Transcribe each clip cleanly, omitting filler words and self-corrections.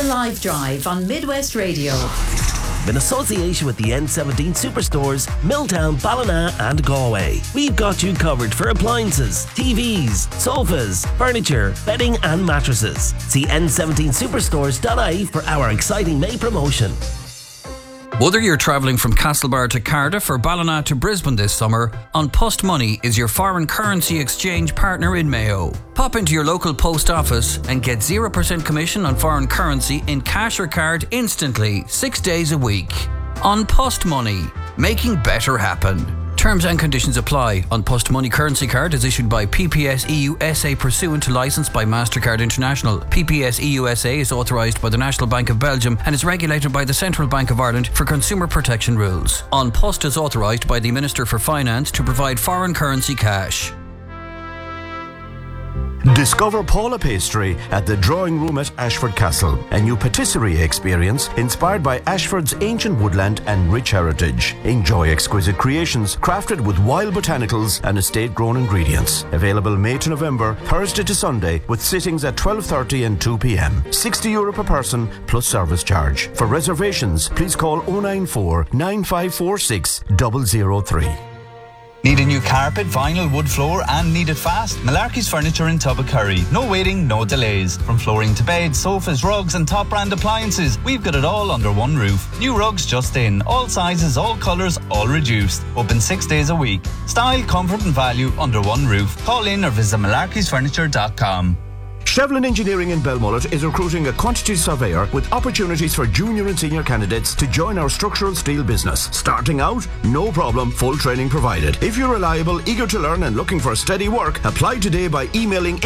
Live Drive on Midwest Radio. In association with the N17 Superstores, Milltown, Ballina and Galway. We've got you covered for appliances, TVs, sofas, furniture, bedding and mattresses. See n17superstores.ie for our exciting May promotion. Whether you're travelling from Castlebar to Cardiff or Ballina to Brisbane this summer, An Post Money is your foreign currency exchange partner in Mayo. Pop into your local post office and get 0% commission on foreign currency in cash or card instantly, 6 days a week. An Post Money, making better happen. Terms and conditions apply. An Post Money currency card is issued by PPS EU SA pursuant to licence by MasterCard International. PPS EU SA is authorised by the National Bank of Belgium and is regulated by the Central Bank of Ireland for consumer protection rules. An Post is authorised by the Minister for Finance to provide foreign currency cash. Discover Paula Pastry at the Drawing Room at Ashford Castle, a new patisserie experience inspired by Ashford's ancient woodland and rich heritage. Enjoy exquisite creations crafted with wild botanicals and estate-grown ingredients. Available May to November, Thursday to Sunday, with sittings at 12:30 and 2 p.m. €60 per person plus service charge. For reservations, please call 094 9546 003. Need a new carpet, vinyl, wood floor and need it fast? Malarkey's Furniture in Tubbercurry. No waiting, no delays. From flooring to beds, sofas, rugs and top brand appliances, we've got it all under one roof. New rugs just in. All sizes, all colours, all reduced. Open 6 days a week. Style, comfort and value under one roof. Call in or visit malarkeysfurniture.com. Shevlin Engineering in Belmullet is recruiting a quantity surveyor with opportunities for junior and senior candidates to join our structural steel business. Starting out, no problem, full training provided. If you're reliable, eager to learn and looking for steady work, apply today by emailing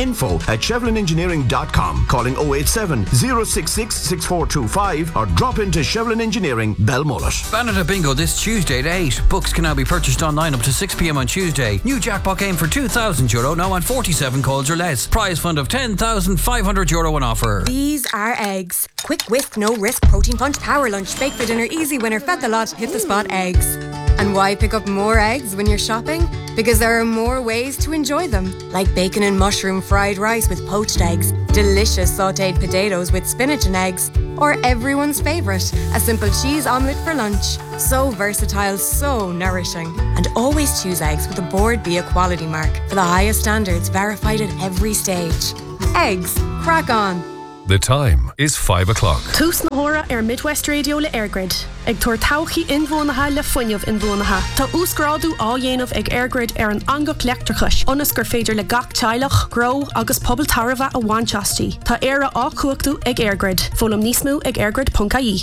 info@shevlinengineering.com, calling 087 066 6425 or drop into Shevlin Engineering, Belmullet. Banata Bingo this Tuesday at 8. Books can now be purchased online up to 6 p.m. on Tuesday. New jackpot game for €2,000 now on 47 calls or less. Prize fund of €10,500 on offer. These are eggs. Quick whisk, no risk, protein punch, power lunch, bake for dinner, easy winner, fed the lot, hit the spot eggs. And why pick up more eggs when you're shopping? Because there are more ways to enjoy them. Like bacon and mushroom fried rice with poached eggs, delicious sautéed potatoes with spinach and eggs, or everyone's favourite, a simple cheese omelette for lunch. So versatile, so nourishing. And always choose eggs with a Board Bia quality mark for the highest standards verified at every stage. Eggs, crack on. The time is 5 o'clock. Tús na hóra Midwest Radio le Airgrid. Ag tuair tauchaí inmhónatha le fuinneamh inmhónatha. Tá úsgrádu á dhéanamh ag Airgrid an angach leachtrachais. Onas gur féidir le gach teilech, grow agus pobl tarva a bhainteastí. Tá éire á cuachtú ag Airgrid. Fólam níos mó ag airgrid.ie.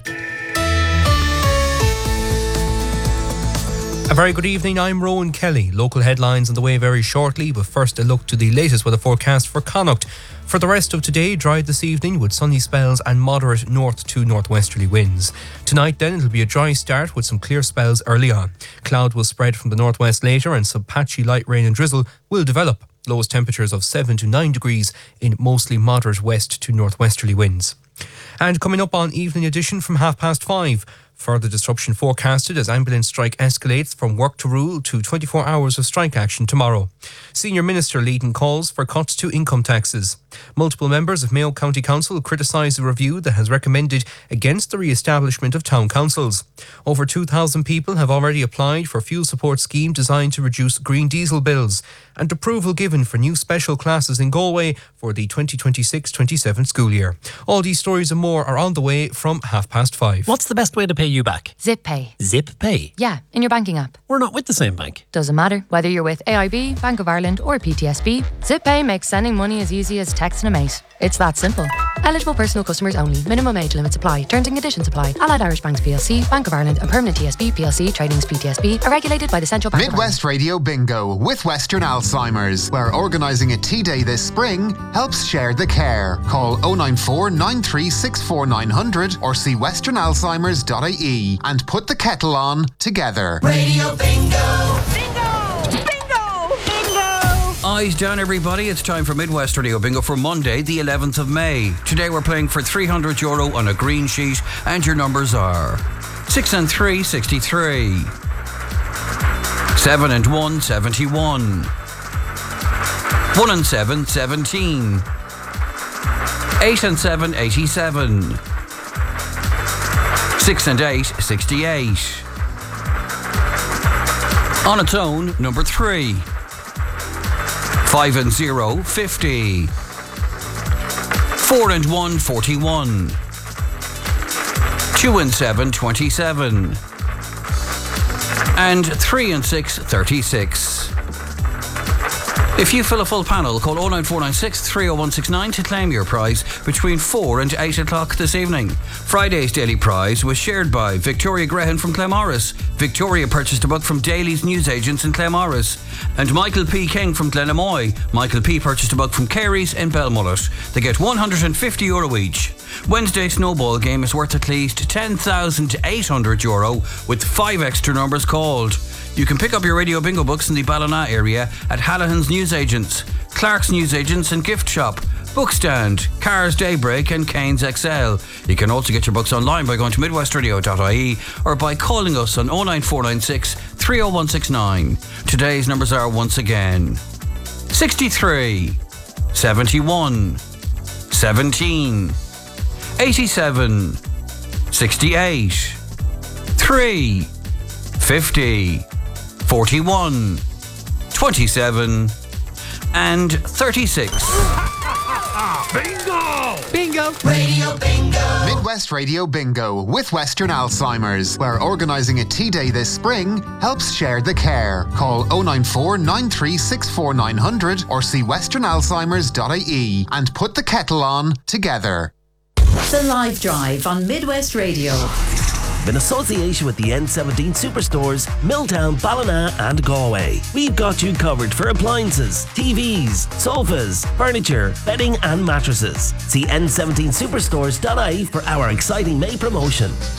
A very good evening, I'm Rowan Kelly. Local headlines on the way very shortly, but first a look to the latest weather forecast for Connacht. For the rest of today, dry this evening with sunny spells and moderate north to northwesterly winds. Tonight then, it'll be a dry start with some clear spells early on. Cloud will spread from the northwest later and some patchy light rain and drizzle will develop. Lowest temperatures of 7 to 9 degrees in mostly moderate west to northwesterly winds. And coming up on Evening Edition from 5:30, further disruption forecasted as ambulance strike escalates from work to rule to 24 hours of strike action tomorrow. Senior Minister leading calls for cuts to income taxes. Multiple members of Mayo County Council criticise the review that has recommended against the re-establishment of town councils. Over 2,000 people have already applied for a fuel support scheme designed to reduce green diesel bills, and approval given for new special classes in Galway for the 2026-27 school year. All these stories and more are on the way from 5:30. What's the best way to pay you back? Zip Pay. Zip Pay? Yeah, in your banking app. We're not with the same bank. Doesn't matter whether you're with AIB, Bank of Ireland or PTSB. Zip Pay makes sending money as easy as texting a mate. It's that simple. Eligible personal customers only. Minimum age limits apply. Terms and conditions apply. Allied Irish Banks PLC, Bank of Ireland and Permanent TSB PLC Trading as PTSB are regulated by the Central Bank Midwest Radio Bingo with Western Alzheimer's, where organising a tea day this spring helps share the care. Call 094 9364 900 or see westernalzheimers.ie and put the kettle on together. Radio Bingo! Eyes down, everybody. It's time for Midwest Radio Bingo for Monday, the 11th of May. Today we're playing for €300 on a green sheet, and your numbers are 6 and 3, 63. 7 and 1, 71. 1 and 7, 17. 8 and 7, 87. 6 and 8, 68. On its own, number 3. 5 and 0, 50. 4 and 1, 41. 2 and 7, 27. And 3 and 6, 36. If you fill a full panel, call 09496 30169 to claim your prize between 4 and 8 o'clock this evening. Friday's daily prize was shared by Victoria Graham from Claremorris. Victoria purchased a book from Daly's newsagents in Claremorris. And Michael P. King from Glenamoy. Michael P. purchased a book from Carey's in Belmullet. They get €150 each. Wednesday's snowball game is worth at least €10,800 with 5 extra numbers called. You can pick up your Radio Bingo books in the Ballina area at Hallahan's Newsagents, Clark's Newsagents and Gift Shop, Bookstand, Cars Daybreak and Cairns XL. You can also get your books online by going to midwestradio.ie or by calling us on 09496 30169. Today's numbers are once again 63, 71, 17, 87, 68, 3, 50, 41, 27, and 36. Bingo! Bingo! Radio Bingo! Midwest Radio Bingo with Western Alzheimer's, where organising a tea day this spring helps share the care. Call 094 9364 900 or see westernalzheimers.ie and put the kettle on together. The Live Drive on Midwest Radio. In association with the N17 Superstores, Milltown, Ballina and Galway. We've got you covered for appliances, TVs, sofas, furniture, bedding and mattresses. See n17superstores.ie for our exciting May promotion.